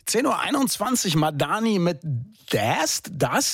10:21 Uhr, Madani mit Dust?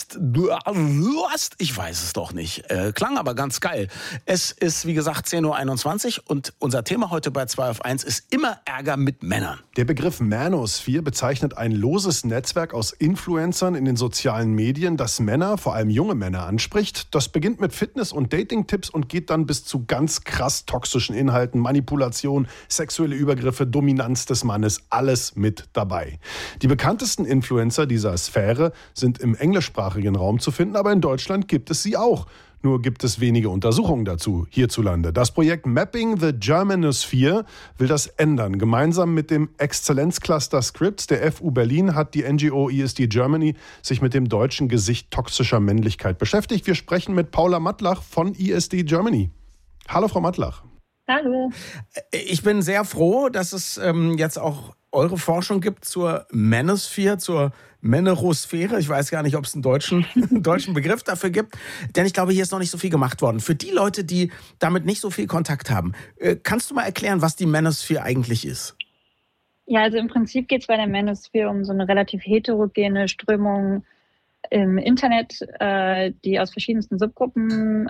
Ich weiß es doch nicht. Klang aber ganz geil. Es ist, wie gesagt, 10:21 Uhr und unser Thema heute bei 2 auf 1 ist immer Ärger mit Männern. Der Begriff Manosphere bezeichnet ein loses Netzwerk aus Influencern in den sozialen Medien, das Männer, vor allem junge Männer, anspricht. Das beginnt mit Fitness- und Dating-Tipps und geht dann bis zu ganz krass toxischen Inhalten, Manipulation, sexuelle Übergriffe, Dominanz des Mannes, alles mit dabei. Die bekanntesten Influencer dieser Sphäre sind im englischsprachigen Raum zu finden, aber in Deutschland gibt es sie auch. Nur gibt es wenige Untersuchungen dazu hierzulande. Das Projekt Mapping the Germanosphere will das ändern. Gemeinsam mit dem Exzellenzcluster Scripts der FU Berlin hat die NGO ESD Germany sich mit dem deutschen Gesicht toxischer Männlichkeit beschäftigt. Wir sprechen mit Paula Mattlach von ESD Germany. Hallo, Frau Mattlach. Hallo. Ich bin sehr froh, dass es jetzt auch eure Forschung gibt zur Manosphere, zur Männerosphäre. Ich weiß gar nicht, ob es einen deutschen Begriff dafür gibt. Denn ich glaube, hier ist noch nicht so viel gemacht worden. Für die Leute, die damit nicht so viel Kontakt haben, kannst du mal erklären, was die Manosphere eigentlich ist? Ja, also im Prinzip geht es bei der Manosphere um so eine relativ heterogene Strömung im Internet, die aus verschiedensten Subgruppen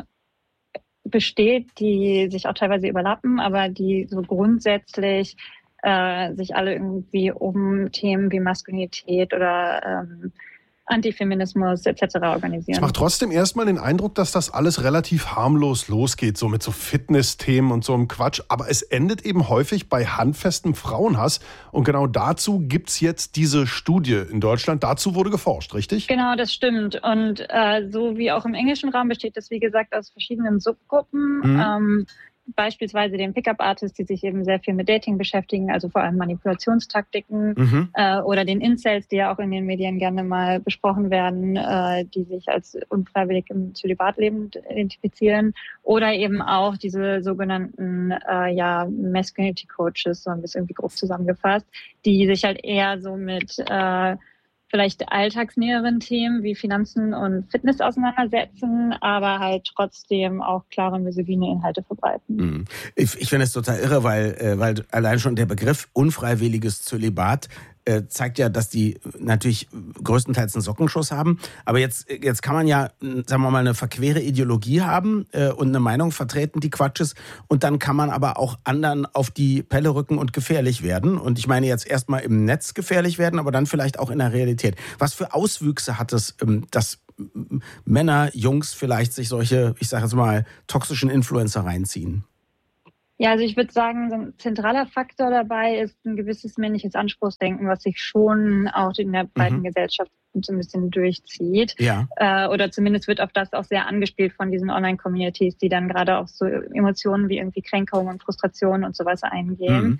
besteht, die sich auch teilweise überlappen, aber die so grundsätzlich sich alle irgendwie um Themen wie Maskulinität oder Antifeminismus etc. organisieren. Es macht trotzdem erstmal den Eindruck, dass das alles relativ harmlos losgeht, so mit so Fitness-Themen und so einem Quatsch. Aber es endet eben häufig bei handfestem Frauenhass. Und genau dazu gibt es jetzt diese Studie in Deutschland. Dazu wurde geforscht, richtig? Genau, das stimmt. Und so wie auch im englischen Raum besteht das, wie gesagt, aus verschiedenen Subgruppen. Beispielsweise den Pickup-Artists, die sich eben sehr viel mit Dating beschäftigen, also vor allem Manipulationstaktiken, oder den Incels, die ja auch in den Medien gerne mal besprochen werden, die sich als unfreiwillig im Zölibatleben identifizieren, oder eben auch diese sogenannten Masculinity Coaches, so ein bisschen irgendwie grob zusammengefasst, die sich halt eher so mit vielleicht alltagsnäheren Themen wie Finanzen und Fitness auseinandersetzen, aber halt trotzdem auch klare misogyne Inhalte verbreiten. Ich finde es total irre, weil allein schon der Begriff unfreiwilliges Zölibat zeigt ja, dass die natürlich größtenteils einen Sockenschuss haben. Aber jetzt kann man ja, sagen wir mal, eine verquere Ideologie haben und eine Meinung vertreten, die Quatsch ist. Und dann kann man aber auch anderen auf die Pelle rücken und gefährlich werden. Und ich meine jetzt erstmal im Netz gefährlich werden, aber dann vielleicht auch in der Realität. Was für Auswüchse hat es, dass Männer, Jungs vielleicht sich solche, ich sage jetzt mal, toxischen Influencer reinziehen? Ja, also ich würde sagen, so ein zentraler Faktor dabei ist ein gewisses männliches Anspruchsdenken, was sich schon auch in der breiten Gesellschaft so ein bisschen durchzieht. Ja. Oder zumindest wird auf das auch sehr angespielt von diesen Online-Communities, die dann gerade auf so Emotionen wie irgendwie Kränkung und Frustration und sowas eingehen.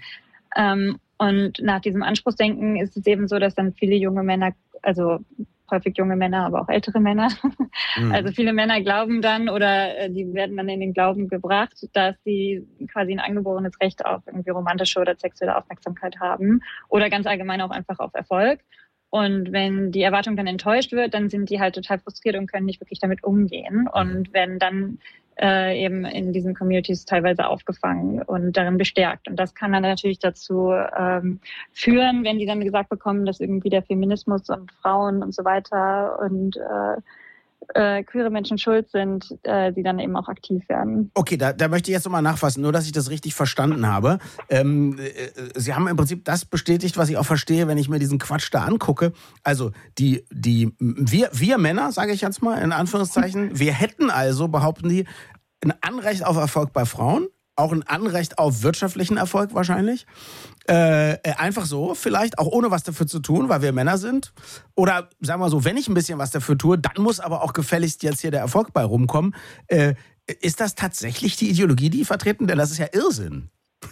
Und nach diesem Anspruchsdenken ist es eben so, dass dann viele junge Männer, also häufig junge Männer, aber auch ältere Männer. Also viele Männer glauben dann oder die werden dann in den Glauben gebracht, dass sie quasi ein angeborenes Recht auf irgendwie romantische oder sexuelle Aufmerksamkeit haben oder ganz allgemein auch einfach auf Erfolg. Und wenn die Erwartung dann enttäuscht wird, dann sind die halt total frustriert und können nicht wirklich damit umgehen und werden dann eben in diesen Communities teilweise aufgefangen und darin bestärkt. Und das kann dann natürlich dazu führen, wenn die dann gesagt bekommen, dass irgendwie der Feminismus und Frauen und so weiter und queere Menschen schuld sind, die dann eben auch aktiv werden. Okay, da möchte ich jetzt nochmal nachfassen, nur dass ich das richtig verstanden habe. Sie haben im Prinzip das bestätigt, was ich auch verstehe, wenn ich mir diesen Quatsch da angucke. Also wir Männer, sage ich jetzt mal in Anführungszeichen, wir hätten also, behaupten die, ein Anrecht auf Erfolg bei Frauen, auch ein Anrecht auf wirtschaftlichen Erfolg wahrscheinlich. Einfach so, vielleicht auch ohne was dafür zu tun, weil wir Männer sind. Oder sagen wir so, wenn ich ein bisschen was dafür tue, dann muss aber auch gefälligst jetzt hier der Erfolg bei rumkommen. Ist das tatsächlich die Ideologie, die vertreten? Denn das ist ja Irrsinn.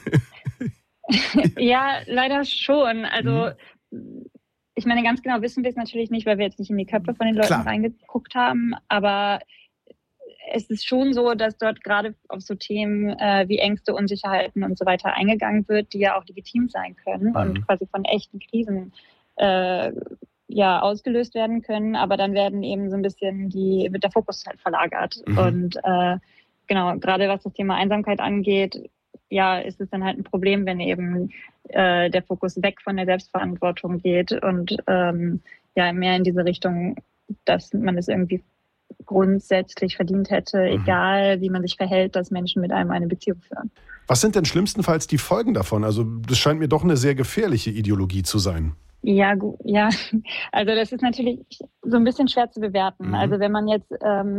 Ja, leider schon. Also ich meine, ganz genau wissen wir es natürlich nicht, weil wir jetzt nicht in die Köpfe von den Leuten reingeguckt haben. Aber es ist schon so, dass dort gerade auf so Themen wie Ängste, Unsicherheiten und so weiter eingegangen wird, die ja auch legitim sein können und quasi von echten Krisen ausgelöst werden können. Aber dann werden eben so ein bisschen wird der Fokus halt verlagert. Und genau, gerade was das Thema Einsamkeit angeht, ist es dann halt ein Problem, wenn eben der Fokus weg von der Selbstverantwortung geht und mehr in diese Richtung, dass man es irgendwie grundsätzlich verdient hätte, egal wie man sich verhält, dass Menschen mit einem eine Beziehung führen. Was sind denn schlimmstenfalls die Folgen davon? Also das scheint mir doch eine sehr gefährliche Ideologie zu sein. Ja, also das ist natürlich so ein bisschen schwer zu bewerten. Also wenn man jetzt,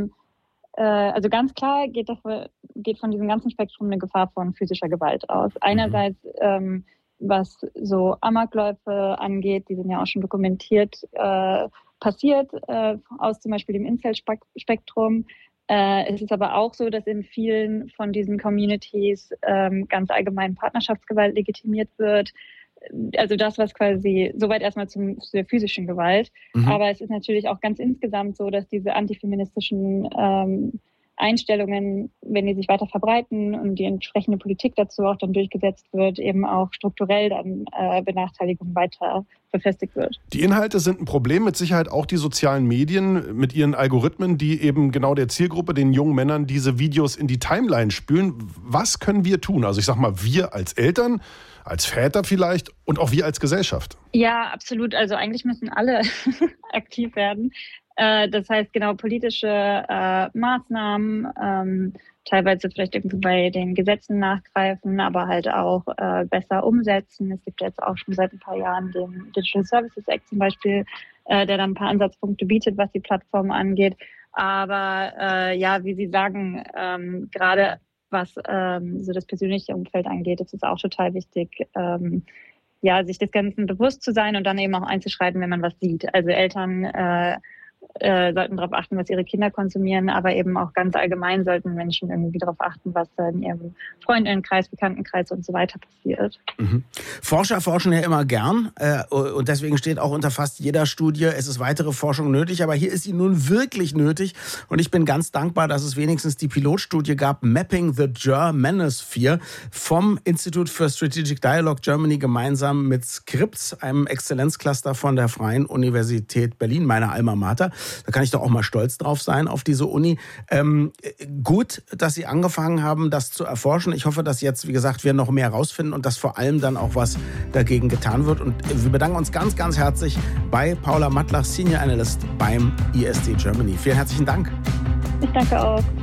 also ganz klar geht von diesem ganzen Spektrum eine Gefahr von physischer Gewalt aus. Einerseits, was so Amokläufe angeht, die sind ja auch schon dokumentiert, passiert aus zum Beispiel dem Incel-Spektrum. Es ist aber auch so, dass in vielen von diesen Communities ganz allgemein Partnerschaftsgewalt legitimiert wird. Also das, was quasi, soweit erstmal zu der physischen Gewalt. Aber es ist natürlich auch ganz insgesamt so, dass diese antifeministischen Einstellungen, wenn die sich weiter verbreiten und die entsprechende Politik dazu auch dann durchgesetzt wird, eben auch strukturell dann Benachteiligung weiter befestigt wird. Die Inhalte sind ein Problem, mit Sicherheit auch die sozialen Medien mit ihren Algorithmen, die eben genau der Zielgruppe, den jungen Männern, diese Videos in die Timeline spülen. Was können wir tun? Also ich sag mal, wir als Eltern, als Väter vielleicht und auch wir als Gesellschaft. Ja, absolut. Also eigentlich müssen alle aktiv werden. Das heißt, genau, politische Maßnahmen, teilweise vielleicht irgendwie bei den Gesetzen nachgreifen, aber halt auch besser umsetzen. Es gibt jetzt auch schon seit ein paar Jahren den Digital Services Act zum Beispiel, der dann ein paar Ansatzpunkte bietet, was die Plattform angeht. Aber wie Sie sagen, gerade was so das persönliche Umfeld angeht, ist es auch total wichtig, sich des Ganzen bewusst zu sein und dann eben auch einzuschreiten, wenn man was sieht. Also Eltern sollten darauf achten, was ihre Kinder konsumieren, aber eben auch ganz allgemein sollten Menschen irgendwie darauf achten, was in ihrem Freundinnenkreis, Bekanntenkreis und so weiter passiert. Forscher forschen ja immer gern und deswegen steht auch unter fast jeder Studie, es ist weitere Forschung nötig, aber hier ist sie nun wirklich nötig und ich bin ganz dankbar, dass es wenigstens die Pilotstudie gab, Mapping the Germanosphere vom Institute for Strategic Dialogue Germany gemeinsam mit Scripps, einem Exzellenzcluster von der Freien Universität Berlin, meiner Alma Mater. Da kann ich doch auch mal stolz drauf sein auf diese Uni. Gut, dass Sie angefangen haben, das zu erforschen. Ich hoffe, dass jetzt, wie gesagt, wir noch mehr herausfinden und dass vor allem dann auch was dagegen getan wird. Und wir bedanken uns ganz, ganz herzlich bei Paula Mattlach, Senior Analyst beim ISD Germany. Vielen herzlichen Dank. Ich danke auch.